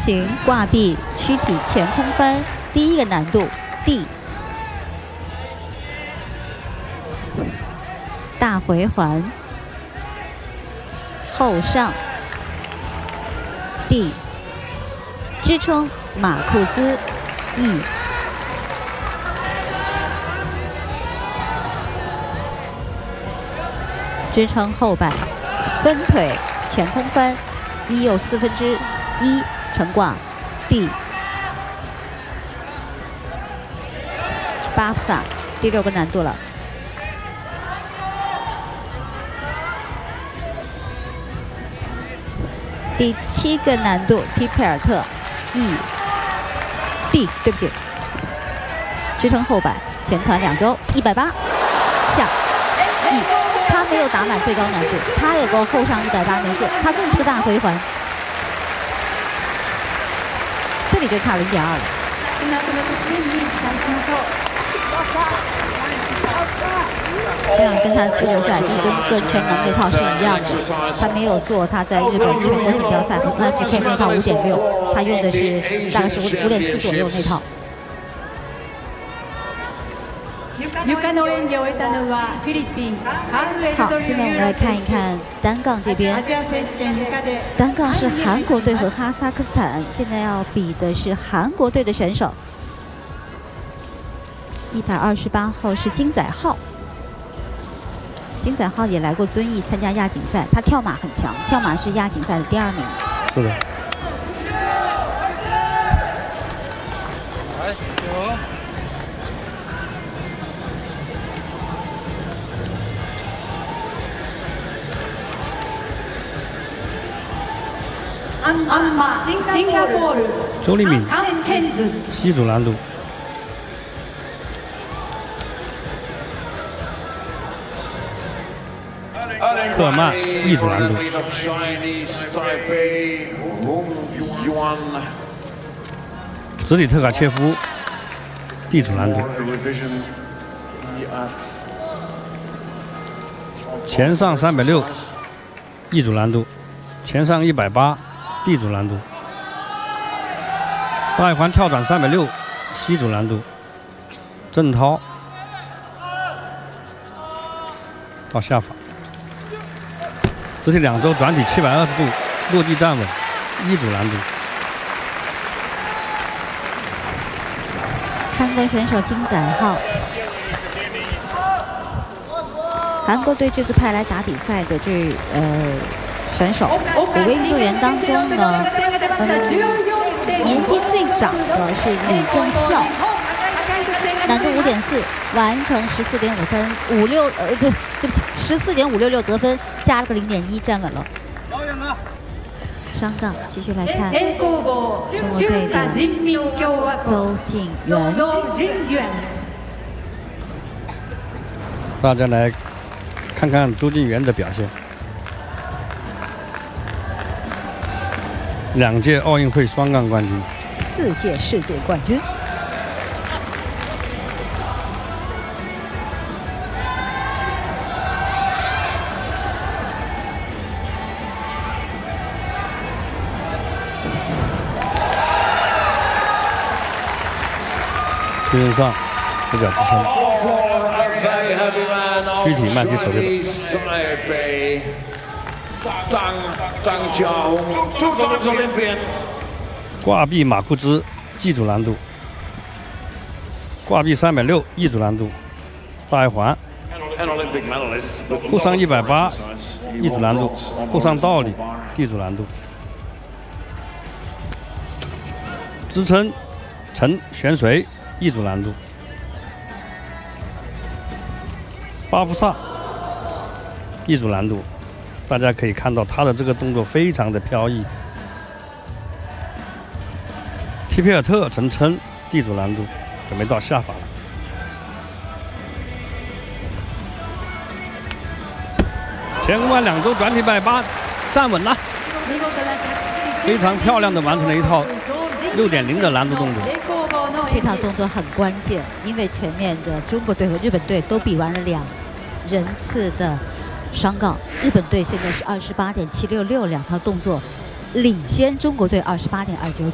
行挂臂躯体前空翻，第一个难度 D。大回环后上 D。支撑马库兹 E。支撑后摆分腿前空翻，1又1/4成挂 B。巴夫萨第6个难度了。第7个难度踢佩尔特 E D， 对不起，支撑后摆前团2周180下 E。他没有打满最高难度，他有个后上180没事，他就是个大回环，这里就差0.2了。这样跟他资格赛跟全能那套是一样的，他没有做他在日本全国锦标赛和NGK那套5.6，他用的是大概是5.4左右那套。好，现在我们来看一看单杠这边。单杠是韩国队和哈萨克斯坦，现在要比的是韩国队的选手。128号是金载浩，金载浩也来过遵义参加亚锦赛，他跳马很强，跳马是亚锦赛的第2名。 是的。周立敏西组难度。科尔曼一组难度。直里特卡切夫地组难度。前上360一组难度，前上180地组难度。大一环跳转360西组难度。郑涛到下法。直体2周转体720度落地站稳1组难度。 韩国选手金载浩，韩国队这次派来打比赛的选手5位运动员当中呢，年纪最长的是李正孝，难度5.4，完成14.5356，对不起，14.566得分，加了个0.1，站稳了。双杠继续来看中国队的邹敬源。 大家来看看邹敬源的表现。2届奥运会双杠冠军 ，4届世界冠军。 确认上直角支撑，躯体慢踢手榴挂臂马库兹G组难度，挂臂360E组难度，大一环后上180E组难度，后上倒立D组难度，支撑沉悬垂E组难度。巴夫萨E组难度，大家可以看到他的这个动作非常的飘逸。踢佩尔特成撑D组难度，准备到下法了。前空翻2周转体180，站稳了，非常漂亮的完成了一套6.0的难度动作。 这套动作很关键，因为前面的中国队和日本队都比完了2人次的双杠，日本队现在是28.766，2套动作领先中国队28.299。